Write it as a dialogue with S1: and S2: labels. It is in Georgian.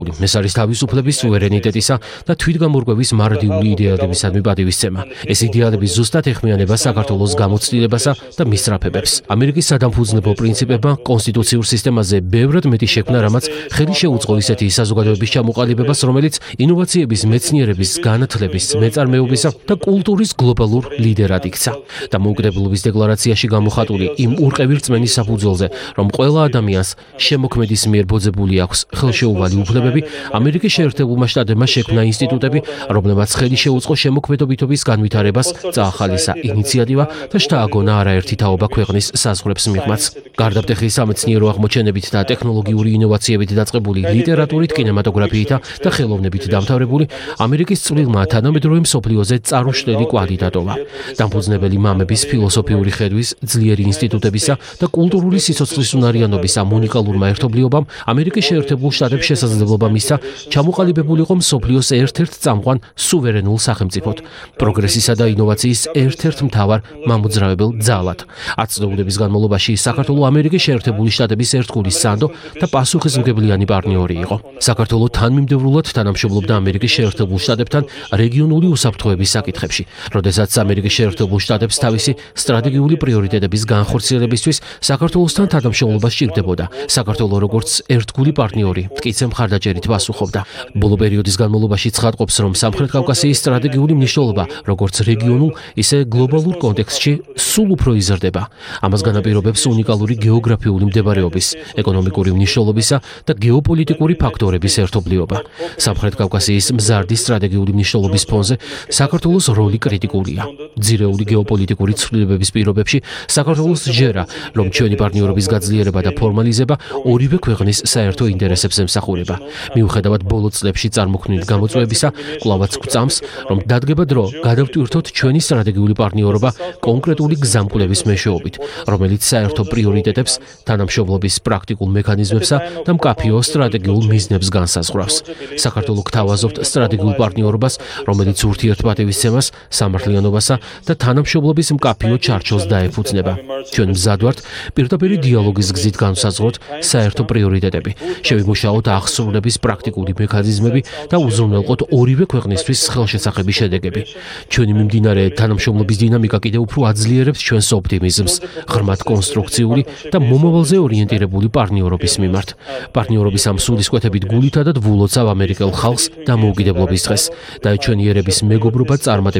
S1: ეს არის თავისუფლების, სუვერენიტეტისა და თვითგამორკვევის მარდიული იდეალებისადმი პატივისცემა. ეს იდეალები ზუსტად ეხმიანება საქართველოს გამოცდილებასა და მისწრაფებებს. ამერიკის სადამფუძნებო პრინციპებმა კონსტიტუციურ სისტემაზე ბევრად მეტი შექმნა, რამაც ხელი შეუწყო ისეთი საზოგადოების ჩამოყალიბებას, რომელიც ინოვაციების, მეცნიერების, განათლების, მეწარმეობისა და კულტურის გლობალურ ლიდერად იქცა. დამოუკიდებლობის დეკლარაციაში გამოხატული იმ ურყევი რწმენის საფუძველზე, რომ ყველა ადამიანს შემოქმედის მიერ ბოძებული აქვს ხელშეუვალი უფლებები, ამერიკის შეერთებულმა შტატებმა შექმნა ინსტიტუტები, რომლებმაც ხელი შეუწყო შემოქმედობითობის განვითარებას, წაახალისა ინიციატივა და შთააგონა არაერთი თაობა ქვეყნის საზღვრებს მიღმაც. გარდამტეხი სამეცნიერო აღმოჩენებით და ტექნოლოგიური ინოვაციებით დაწყებული ლიტერატურით, კინემატოგრაფიით და ხელოვნებით დამთავრებული, ამერიკის წვლილმა თანამედროვე მსოფლიოზე წარუშლელი კვალი დატოვა. დამფუძნებელი მამების ფილოსოფიური ხედვის, ძლიერი ინსტიტუტებისა და კულტურული სიცოცხლის უნარიანობის ამ უნიკალურმა ერთობლიობამ ამერიკის შეერთებულ შტატებს შესაძლებლობა მისცა ჩამოყალიბებულიყო მსოფლიოს ერთ-ერთ წამყვან სუვერენულ სახელმწიფოდ, პროგრესისა და ინოვაციის ერთ-ერთ მთავარ მამოძრავებელ ძალად. ათწლეულების განმავლობაში საქართველო ამერიკის შეერთებული შტატების ერთგული სანდო და პასუხისმგებლიანი პარტნიორი იყო. საქართველო თანმიმდევრულად თანამშრომლობდა ამერიკის შეერთებულ შტატებთან რეგიონული უსაფრთხოების საკითხებში, როდესაც ამერიკის შეერთებულ შტატებს თავისი სტრატეგიული პრიორიტეტების განხორციელებისთვის საქართველოსთან თანამშრომლობა სჭირდებოდა. საქართველო როგორც ერთგული პარტნიორი მტკიცე მხარდაჭერით პასუხობდა. ბოლო პერიოდის განმავლობაში ცხადყოფს, რომ სამხრეთ კავკასიის სტრატეგიული მნიშვნელობა როგორც რეგიონულ, ისე გლობალურ კონტექსტში სულ უფრო იზრდება. ამას განაპირობებს უნიკალური გეოგრაფიული მდებარეობის, ეკონომიკური მნიშვნელობისა და გეოპოლიტიკური ფაქტორების ერთობლიობა. სამხრეთ კავკასიის მზარდი სტრატეგიული მნიშვნელობის ფონზე საქართველოს როლი კრიტიკულია. ძირეული გეოპოლიტიკური ცვლილებების პირობებში საქართველოს ჯერა, რომ ჩვენი პარტნიორობის გაძლიერება და ფორმალიზება ორივე ქვეყნის საერთო ინტერესებს ემსახურება. მიუხედავად ბოლო წლებში წარმოქმნილი გამოწვევებისა, კვლავაც გვწამს, რომ დადგება დრო გადავტვირთოთ ჩვენი სტრატეგიული პარტნიორობა კონკრეტული გზამკვლევის მეშვეობით, რომელიც საერთო პრიორიტეტებს, თანამშრომლობის პრაქტიკულ მექანიზმებსა და მკაფიო სტრატეგიულ მიზნებს განსაზღვრავს. საქართველო გთავაზობთ სტრატეგიულ პარტნიორობას, რომელიც ურთიერთპატივისცემას, სამართლიანობასა და თანამშრომლობის მკაფიო ჩარჩოს დაეფუძნება. ჩვენ მზად ვართ პირდაპირი დიალოგის გზით განსაზღვროთ საერთო პრიორიტეტები, შევიმუშაოთ აღსრულების პრაქტიკული მექანიზმები და უზრუნველყოთ ორივე ქვეყნისთვის ხელშესახები შედეგები. ჩვენი მიმდინარე თანამშრომლობის დინამიკა კიდევ უფრო აძლიერებს ჩვენს ოპტიმიზმს, ღრმად კონსტრუქციული და მომავალზე ორიენტირებული პარტნიორობის მიმართ. პარტნიორობის ამ სულისკვეთებით გულითადად ვულოცავ ამერიკელ ხალხს დამოუკიდებლობის დღეს და ჩვენი ერების მეგობრობა წარმატებით